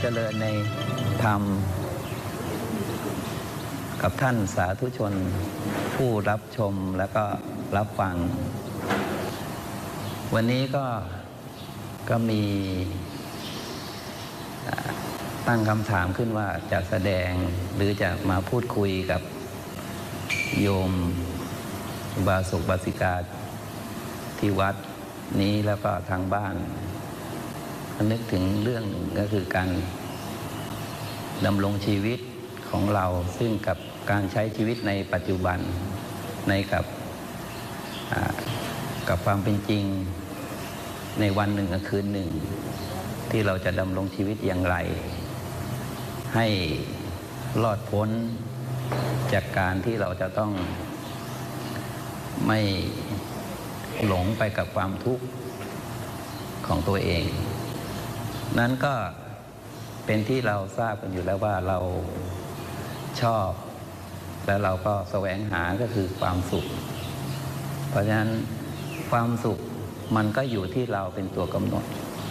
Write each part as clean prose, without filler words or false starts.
เจริญในธรรมกับท่านสาธุชนผู้รับชมและก็รับฟังวันนี้ก็มีตั้งคำถามขึ้นว่าจะแสดงหรือจะมาพูดคุยกับโยมอุบาสกอุบาสิกาที่วัดนี้แล้วก็ทางบ้านนึกถึงเรื่องก็คือการดำรงชีวิตของเราซึ่งกับการใช้ชีวิตในปัจจุบันกับความเป็นจริงในวันหนึ่งกับคืนหนึ่งที่เราจะดำรงชีวิตอย่างไรให้รอดพ้นจากการที่เราจะต้องไม่หลงไปกับความทุกข์ของตัวเองนั้นก็เป็นที่เราทราบกันอยู่แล้วว่าเราชอบและเราก็แสวงหาก็คือความสุขเพราะฉะนั้นความสุขมันก็อยู่ที่เราเป็นตัวกำหนด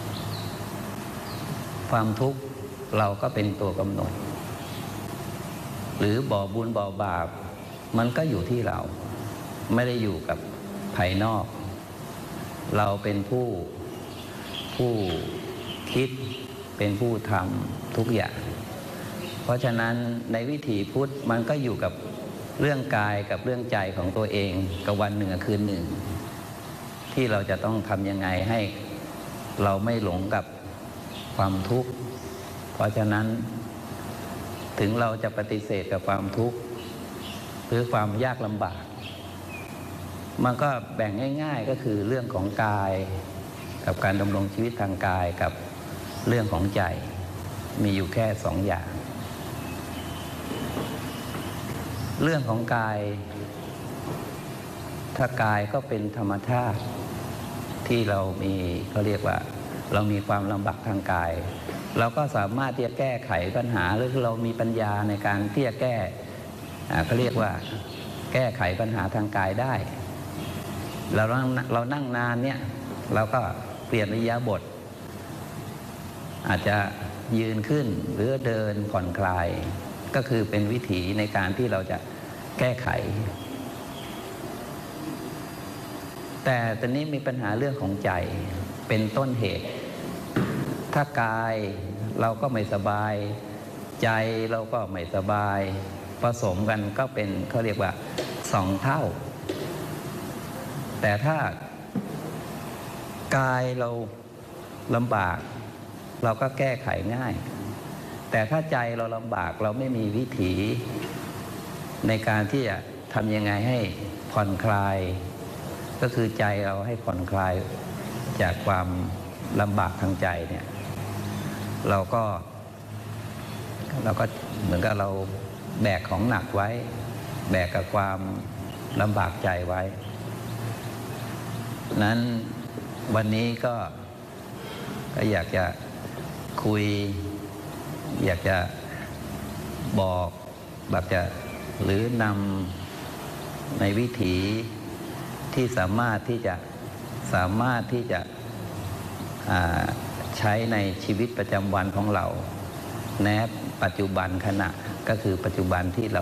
ความทุกข์เราก็เป็นตัวกำหนดหรือบ่อบุญบ่อบาปมันก็อยู่ที่เราไม่ได้อยู่กับภายนอกเราเป็นผู้คิดเป็นผู้ทำทุกอย่างเพราะฉะนั้นในวิถีพุทธมันก็อยู่กับเรื่องกายกับเรื่องใจของตัวเองกับวันหนึ่งกับคืนหนึ่งที่เราจะต้องทำยังไงให้เราไม่หลงกับความทุกข์เพราะฉะนั้นถึงเราจะปฏิเสธกับความทุกข์หรือความยากลำบากมันก็แบ่งง่ายๆก็คือเรื่องของกายกับการดำรงชีวิตทางกายกับเรื่องของใจมีอยู่แค่สองอย่างเรื่องของกายถ้ากายก็เป็นธรรมชาติที่เรามีเขาเรียกว่าเรามีความลำบากทางกายเราก็สามารถที่จะแก้ไขปัญหาหรือเรามีปัญญาในการที่จะแก้เขาเรียกว่าแก้ไขปัญหาทางกายได้เรานั่งนานเนี่ยเราก็เปลี่ยนอิริยาบถอาจจะยืนขึ้นหรือเดินผ่อนคลายก็คือเป็นวิถีในการที่เราจะแก้ไขแต่ตอนนี้มีปัญหาเรื่องของใจเป็นต้นเหตุถ้ากายเราก็ไม่สบายใจเราก็ไม่สบายผสมกันก็เป็นเขาเรียกว่าสองเท่าแต่ถ้ากายเราลำบากเราก็แก้ไขง่ายแต่ถ้าใจเราลำบากเราไม่มีวิถีในการที่จะทำยังไงให้ผ่อนคลายก็คือใจเราให้ผ่อนคลายจากความลำบากทางใจเนี่ยเราก็เหมือนกับเราแบกของหนักไว้แบกกับความลำบากใจไว้นั้นวันนี้ก็อยากจะคุยอยากจะบอกหรือนำในวิถีที่สามารถที่จะใช้ในชีวิตประจำวันของเราในปัจจุบันขณะก็คือปัจจุบันที่เรา